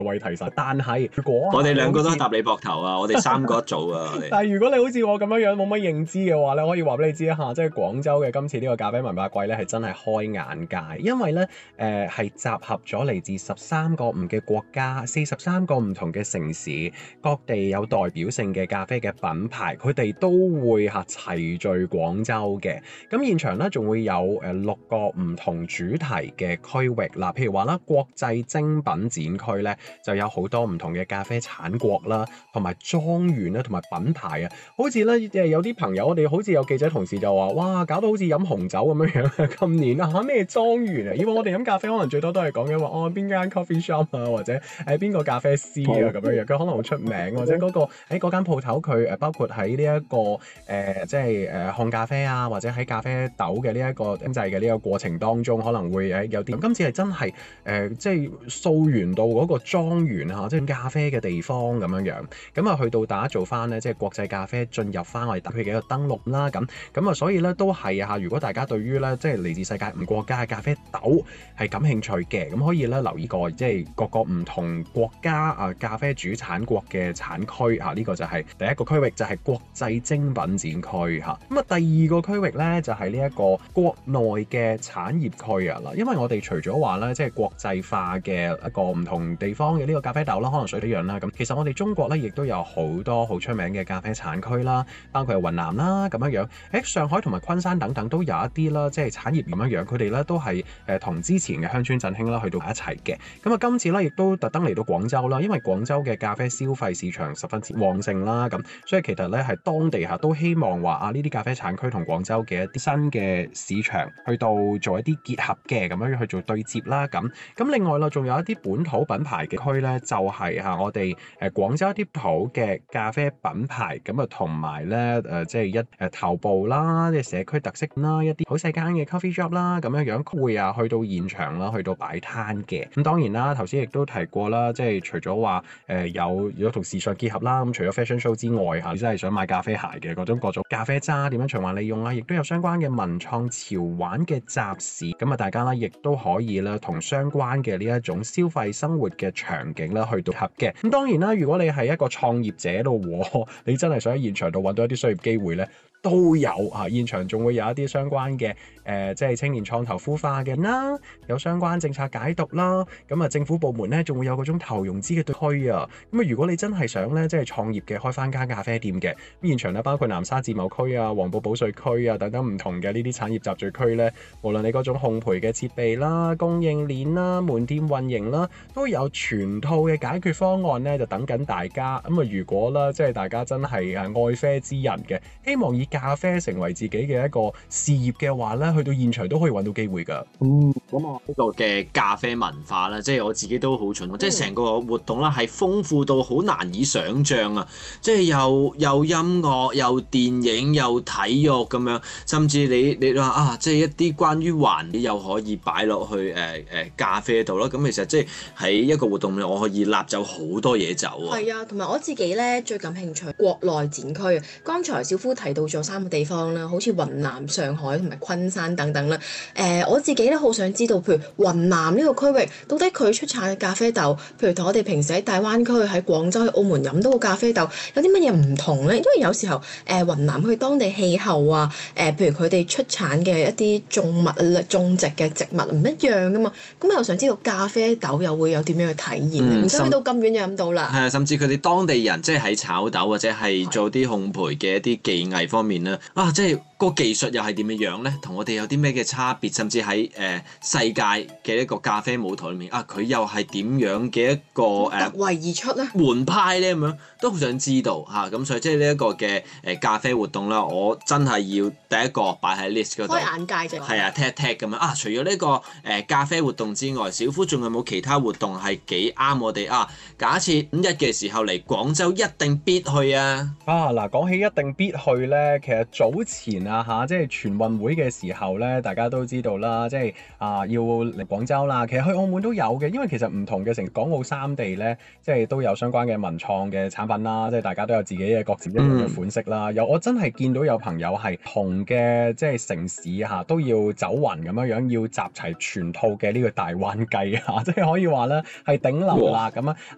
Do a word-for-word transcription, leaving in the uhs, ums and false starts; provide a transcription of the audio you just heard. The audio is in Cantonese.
位提神。但係如果我哋兩個都係好似搭你膊頭啊，我哋三個一組啊，我哋。 但係如果你好似我咁樣樣冇乜認知嘅話咧，可以話俾你知一下，即係廣州嘅今次呢個咖啡文化季咧係真係開眼界，因為咧誒係集合咗嚟自十三個唔嘅國家、四十三個唔同嘅城市，各地有代表性嘅咖啡嘅品牌，佢哋都會嚇齊聚廣州嘅。咁現場咧仲會有誒六個唔同主題嘅區域嗱，譬如話啦，國際精品展區咧就有好多唔同嘅咖啡產國啦，同埋莊園啦，同埋品牌啊，好似咧誒有啲朋友，我哋好似有記者同事就話，哇，搞到好似飲紅酒咁樣樣，今年啊咩莊園啊，以往我哋飲咖啡可能最多都係講緊話哦邊間 coffee shop 啊，或者誒邊個咖啡師啊咁樣樣，佢可能好出名，或者嗰、嗰個喺嗰間鋪頭佢誒包括喺呢一個誒、呃、即係誒烘咖啡啊，或者喺咖啡豆嘅呢一個蒸製嘅呢個過程當中，可能會誒有啲。今次係真係誒、呃、即係溯源到嗰個莊園嚇，即係咖啡嘅地方咁樣樣。咁啊去到打造翻咧，即係國際咖啡進入翻我哋特區嘅一個登陸啦。咁咁啊，所以咧都係啊，如果大家對於咧即係嚟自世界唔國家嘅咖啡豆係感興趣嘅，咁可以咧留意過即係各個唔同國家啊咖啡主產國嘅產區嚇，呢、這個就係第一個區域，就係、是、國際精品展區嚇。咁啊，第二個區域咧就係呢一個國內嘅產業區啊嗱，因為我哋除咗話咧即係國際化嘅一個唔同地方嘅呢個咖啡豆啦，可能水一樣啦，咁其實我哋中國咧亦都有好多好出名嘅咖啡產區啦，包括係雲南啦咁樣樣，喺上海同埋昆山等等都有一啲啦，即係產業咁樣樣，佢哋咧都係誒同之前嘅鄉村振興啦去到一齊嘅。咁啊，今次咧亦都特登嚟到廣州啦，因為廣州嘅咖啡消費市場十分之旺盛啦，咁所以其實咧係當地下都希望話啊呢啲咖啡產區同廣州嘅一啲新嘅市場去到做一啲結合嘅咁樣去做對接啦，咁咁另外啦，仲有一啲本土品牌嘅區咧，就係、是、嚇我哋誒廣州一啲土嘅咖啡品牌，咁啊同埋咧誒即係一誒頭部啦，即係社區特色啦，一啲好細間嘅 coffee shop 啦，咁樣樣會啊去到現場啦，去到擺攤嘅。咁當然啦，頭先亦都提過啦，即係除咗話誒有有同時尚結合啦，咁除咗 fashion show 之外嚇，你真係想買咖啡鞋嘅嗰種各種咖啡渣點樣循環利用啊，亦都有相關嘅文創潮玩嘅集市，咁啊大家咧亦都可以咧同相關嘅呢一種消費生活嘅場景咧去到合嘅。咁當然啦，如果你係一個創業者咯，你真係想喺現場度揾到一啲商業機會咧，都有啊！現場仲會有一啲相關嘅誒、呃，即係青年創投孵化嘅啦，有相關政策解讀啦。咁啊，政府部門咧仲會有嗰種投融資嘅區啊。咁啊，如果你真係想咧，即係創業嘅，開翻間咖啡店嘅，咁現場咧包括南沙自貿區啊、黃埔保稅區啊等等唔同嘅呢啲產業集聚區咧，無論你嗰種烘焙嘅設備啦、供應鏈啦、門店運營啦，都有全套嘅解決方案咧，就等緊大家。咁啊，如果啦，即係大家真係誒愛啡之人嘅，希望以咖啡成為自己嘅一個事業嘅話咧，去到現場都可以揾到機會㗎。 嗯，咁啊呢個嘅咖啡文化啦，即係我自己都好蠢，嗯、即係成個活動啦，係豐富到好難以想像啊！即係又又音樂、又電影、又體育咁樣，甚至你你話啊，即係一啲關於環保又可以擺落去誒誒、呃呃、咖啡度啦。咁其實即係喺一個活動裏，我可以攬走好多嘢走啊！ 係啊，同埋我自己咧最感興趣國內展區啊。剛才小夫提到咗三個地方啦，好似雲南、上海同埋昆山等等啦。誒、呃，我自己咧好想知道，譬如雲南呢個區域，到底佢出產嘅咖啡豆，譬如同我哋平時喺大灣區、喺廣州、喺澳門飲到嘅咖啡豆，有啲乜嘢唔同咧？因為有時候誒、呃、雲南佢當地氣候啊，誒、呃、譬如佢哋出產嘅一啲種物啊、種植嘅植物唔一樣噶嘛，咁又想知道咖啡豆又會有點樣嘅體驗？唔使去到咁遠就飲到啦。係啊，甚至佢哋當地人即係喺炒豆或者係做啲烘焙嘅一啲技藝方面咧，啊，即係個技術又係點樣樣咧？同我哋有啲咩嘅差別？甚至喺誒、呃、世界嘅一個咖啡舞台裏面，啊，佢又係點樣嘅一個誒、呃、 突圍而出咧？ 門派咧咁樣都好想知道嚇。咁、啊、所以即係呢一個嘅誒咖啡活動啦，我真係要第一個擺喺 list 嗰度。 開眼界啫。係啊，踢一踢咁樣啊！除咗呢、這個誒、呃、咖啡活動之外，小夫仲有冇其他活動係幾啱我哋啊？假設五一嘅時候嚟廣州，一定必去啊！ 啊嗱，講起一定必去咧，其實早前啊嚇，即係全運會嘅時候咧，大家都知道啦，即係啊要嚟廣州啦。其實去澳門都有嘅，因為其實唔同嘅城港澳三地咧，即係都有相關嘅文創嘅產品啦，即係大家都有自己嘅各自一樣嘅款式啦。有、嗯、我真係見到有朋友係同嘅即係城市嚇都要走勻咁樣樣，要集齊全套嘅呢個大灣計嚇，即係可以話咧係頂流啦咁啊！